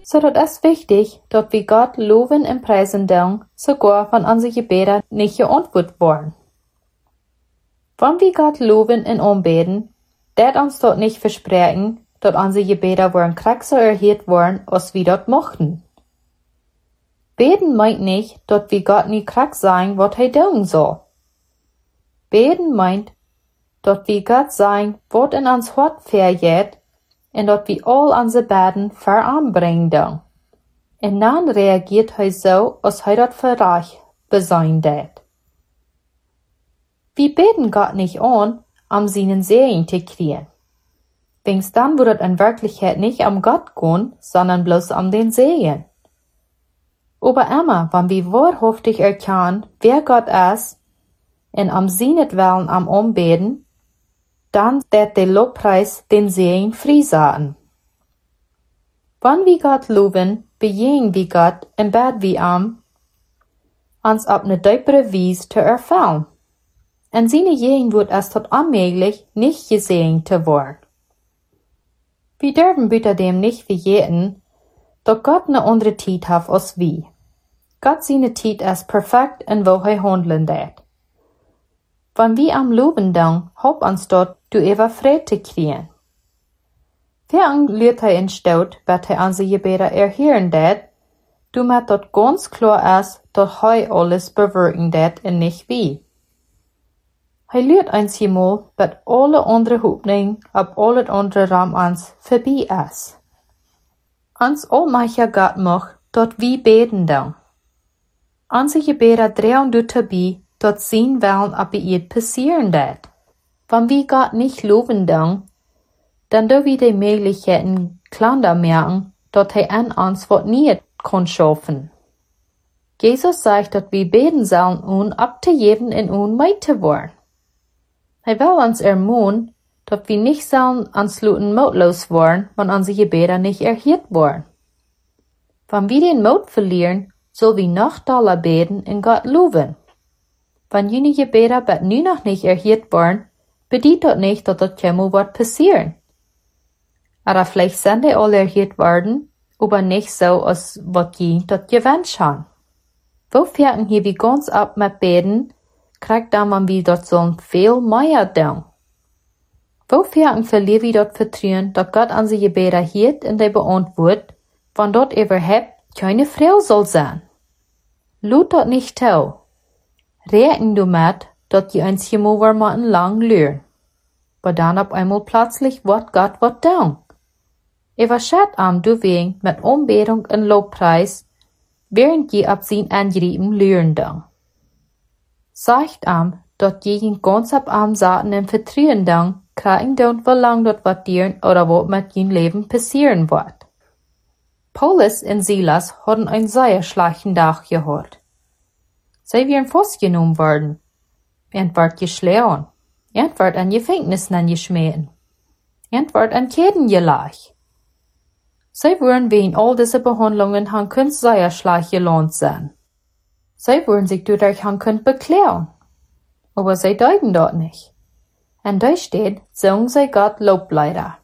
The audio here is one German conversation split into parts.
So dat ist wichtig, dat wir Gott loben und preisen dürfen, sogar wenn unsere Gebete nicht geantwortet worden. Wenn wir Gott loben und anbeten, dat uns dort nicht versprechen, dat unsere Gebete worden krach so erhört worden, als wir dort mochten. Beten meint nicht, dat wir Gott nie krach sagen, wat hij tun soll. Beten meint, dat wir Gott sagen, wat in uns Hort vergeht, en dat wir all unsere Beten veranbringen dürfen. En dann reagiert hij so, als hij dat für reich besein dat. Wir beten Gott nicht an, seinen Segen zu kriegen. Wings dann wird in Wirklichkeit nicht Gott gehen, sondern bloß den Segen. Aber immer, wenn wir wahrhaftig erkennen, wer Gott ist, und seinen Willen anbeten, dann wird der Lobpreis den Segen freisetzen. Wenn wir Gott loben, bejehen wir Gott und beten wir uns auf eine deepere Weise zu erfüllen. En seine Segen wird es tot unmöglich, nicht gesehen zu werden. Wir dürfen dem nicht vergessen, dass Gott eine andere Zeit hat als wir. Gott seine Zeit ist perfekt und wo er handeln wird. Wenn wir loben dann, hopp uns dort, du ever Friede zu kriegen. Während lehrt er in Staut, bet er unsere Gebete erhören wird, du mit dort ganz klar ist, dass er alles bewirken wird und nicht wir. Hij leert ons hemel, dat alle andere Hoffnung op alle andere Raum ans vorbei ist. Ons almachtiger Gott macht, dat wir beten dann. Unsere Gebete drehen dabei, dat sein Willen op die Erde passieren wird. Wenn wir Gott nicht loben dann dürfen wir die Möglichkeiten klander merken, dat er an uns wat nie kann schaffen. Jesus sagt, dat wir beten sollen, abzugeben und mit zu werden. Hij will uns ermahnen, dass wir nicht sollen ansonsten mutlos werden, wenn unsere Gebete nicht erhört werden. Wenn wir den Mut verlieren, soll wir noch doller beten und Gott loben. Wenn jene Gebete bet nu noch nicht erhört werden, bedeutet das nicht, dass das kemmer wird passieren. Aber vielleicht sind die alle erhört worden, aber nicht so, als was jene das gewünscht haben. Wo fährten hier wie ganz ab mit Beten, kriegt dann man wie dort sollen viel mehr tun. Wofür verlieren wir dort Vertrauen, dass Gott unsere Gebete hört und die beantwortet, wenn dort überhaupt keine Frau soll sein? Lut dort nicht zu. Rechnen du mit, dass die uns hier mal lang lüren. Aber dann auf einmal plötzlich wird Gott was tun. Überschätzt du wegen mit Anbetung und Lobpreis, während je ab sein Angrieben lüren dann. Sagt dass gegen ganz ab Saten im Vertrauen dann, kriegen don't wie lang dort was dieren oder was mit ihrem Leben passieren wird. Paulus und Silas hatten einen sehr schlechten Tag gehabt. Sie wären festgenommen worden. Und wird geschlagen. Und wird an Gefängnissen geschmissen. Und wird an Ketten gelegt. Sie würden wegen all dieser Behandlungen han können sehr schlecht gelohnt sein. Sie würden sich dadurch han können beklagen. Aber sie deuten dort nicht. Und da steht, singen sie Gott Lobleider.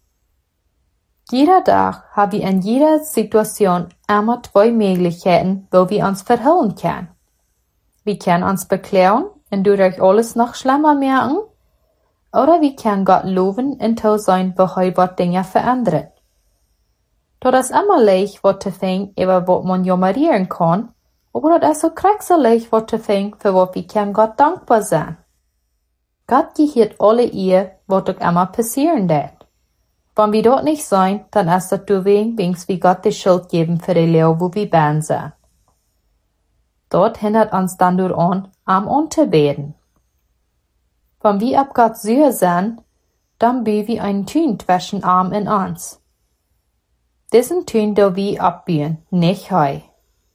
Jeder Tag haben wir in jeder Situation immer zwei Möglichkeiten, wo wir uns verhüllen können. Wir können uns beklagen und dadurch alles noch schlimmer merken, oder wir können Gott loben und toll sein, wo er was Dinge verändert. Das ist immer leicht, was zu finden, über was man jammerieren kann, aber das ist so kraxelig, was zu finden, für was wir können Gott dankbar sein. Gott gehört alle ihr, was doch immer passieren wird. Wenn wir dort nicht sein, dann ist das deswegen, wings wir Gott die Schuld geben für die Lehre, wo wir beten sind. Dort hindert uns dann durch am unterbeten. Wenn wir ab Gott süß sind, dann wie wir einen Tün zwischen Arm und uns. Diesen Tün do wir abbiehen, nicht hei.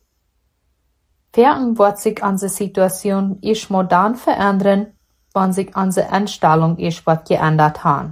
Während wird sich unsere Situation erst mal dann verändern, wenn sich unsere Einstellung erst was geändert hat.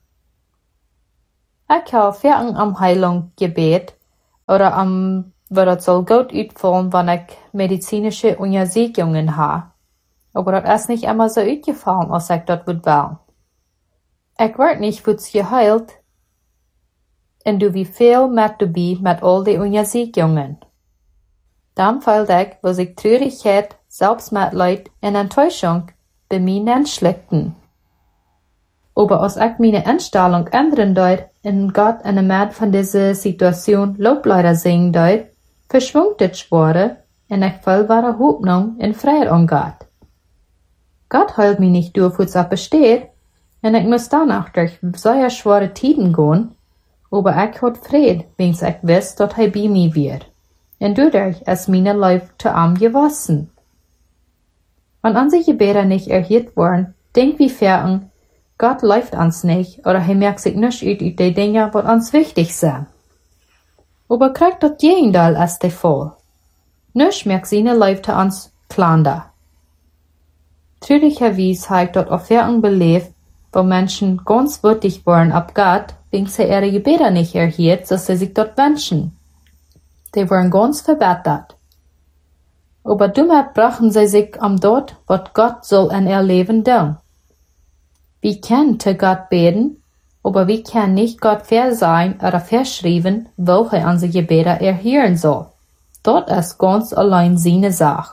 Ich habe während am Heilung Gebet oder wo das soll gut ausfallen, wenn ich medizinische Untersuchungen habe. Aber das ist nicht immer so ausgefallen, als ich das will. Ich werd nicht gut geheilt, en du wie veel met du bi met al die Untersuchungen. Dan fällt ich, wo sich Traurigkeit, Selbstmitleid en Enttäuschung bei mir entschlechten. Aber als ich meine Einstellung ändern deut en Gott in der Mitte von dieser Situation Lobleider singen deut, verschwungt das Schwere en ich voll wahre Hoffnung in Freiheit an Gott. Gott hält mich nicht durch, was besteht, en ich muss danach durch solche schwere Tiden gehen, aber ich hat Fried, wenn ich weiß, dass bei mir wird. En dadurch ist meine Leib zu arm gewachsen. Wenn unsere Gebete nicht erhört worden, denk wie fern, Gott läuft uns nicht, oder merkt sich nicht uit die Dinge, was uns wichtig sind. Aber kriegt das Gegenteil als der Fall. Nicht merkt seine Leib zu uns klander. Traurigerweise habe ich dort Erfahrung belebt, wo Menschen ganz würdig waren ab Gott, wegen sie ihre Gebete nicht erhielt, so sie sich dort wünschen. Die waren ganz verbessert. Aber damit brachen sie sich am dort, was Gott soll in ihr Leben tun. Wir können zu Gott beten, aber wir können nicht Gott versagen oder verschreiben, welche unsere Gebete erhören soll. Dort ist ganz allein seine Sache.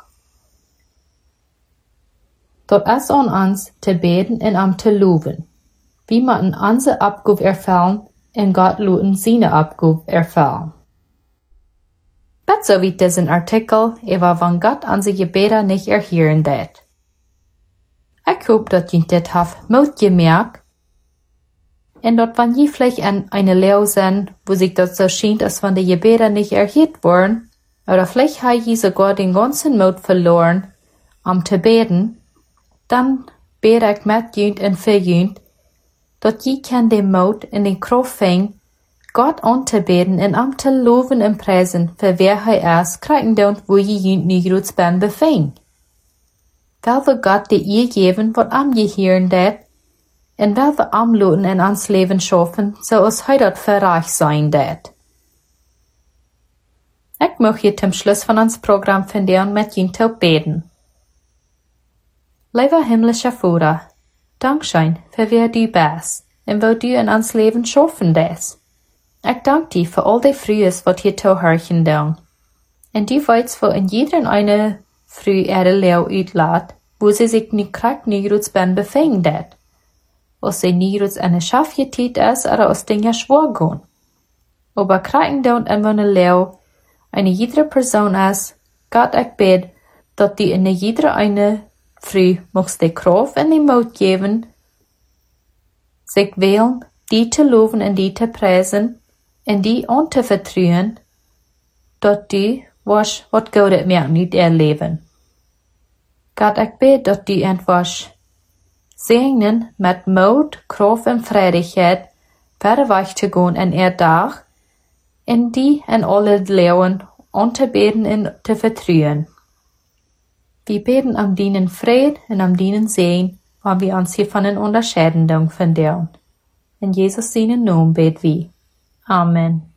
Dort ist an uns zu beten und am zu loben. Wir müssen unsere Abgabe erfüllen und Gott luden seine Abgabe erfüllen. Das so wie diesen Artikel über wann Gott unsere Gebete nicht erhören wird. Ich hoffe, dass ihr das habt Mut gemerkt und dass wenn ihr vielleicht in eine Lehre sind, wo sich das so scheint, als wenn die Gebete nicht erhört wurden, oder vielleicht habt ihr sogar den ganzen Mut verloren, zu beten, dann bete ich mit jünd und für jünd, dass ihr den Mut in den Kraft finden, Gott anzubeten und zu loben und preisen, für wer er ist, kriegen und wo ihr jünd nicht ben befindet. Weil wir Gott die ihr geben, was gehören det, und weil wir Luten in uns Leben schaffen, so es heute verreich sein det. Ich möchte zum Schluss von uns Programm finden mit Ihnen zu beten. Lieber himmlischer Vater, Dankeschön für wer du bist und wo du in uns Leben schaffen des. Ich danke dir für all die Frühes, was hier zu hören tun. Und du weißt, wo in jeder eine Früh ihre Leo uitlaat, wo sie sich nicht kriegt, nicht ben befindet. Als sie nicht eine Schafjetät ist, oder aus Dinge schwor gehen. Aber kriegen don't in eine Leo, eine jede Person ist, Gott ich bete, dass die in jeder eine Früh muss die Kraft und die Mut geben, sich wählen, die zu loben und die zu preisen, und die anzuvertrauen, dass die was Gott mir nicht erleben. Gott, ich bete, dass die etwas segnen mit Mut, Kraft und Freudigkeit, verweich zu gehen in ihr Tag, in die in alle Leben anzubeten und zu vertrauen. Wir beten am dienen Fried und am dienen Segen, weil wir uns hiervon unterscheiden von dir. In Jesus seinen Namen beten wir. Amen.